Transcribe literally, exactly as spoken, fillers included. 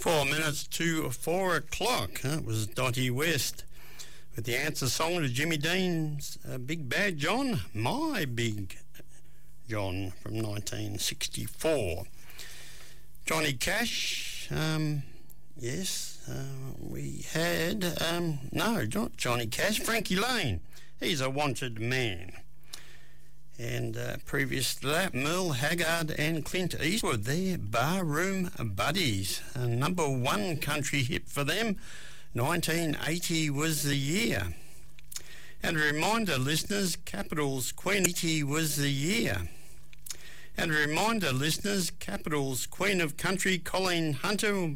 Four minutes to four o'clock. That was Dottie West with the answer song to Jimmy Dean's uh, Big Bad John, My Big John from nineteen sixty-four. Johnny Cash, um, yes, uh, we had, um, no, not Johnny Cash, Frankie Lane. He's a wanted man. And uh, previous to that, Merle Haggard and Clint Eastwood, their Barroom Buddies. A number one country hit for them. nineteen eighty was the year. And a reminder, listeners, Capitals Queen eighty was the year. And a reminder, listeners, Capitals Queen of Country Colleen Hunter will